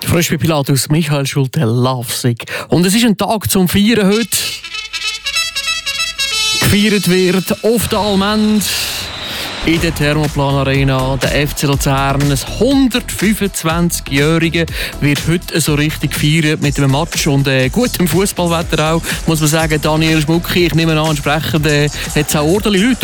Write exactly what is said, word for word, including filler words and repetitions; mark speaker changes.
Speaker 1: Frisch bei Pilatus, Michael Schulte, Lovesick. Und es ist ein Tag zum Feiern heute. Gefeiert wird auf der Allmend, in der Thermoplan Arena, der F C Luzern. Ein hundertfünfundzwanzigjähriger wird heute so richtig gefeiert mit einem Match und äh, gutem Fußballwetter auch. Muss man sagen, Daniel Schmucki, ich nehme an, entsprechend äh, hat es auch ordentliche Leute.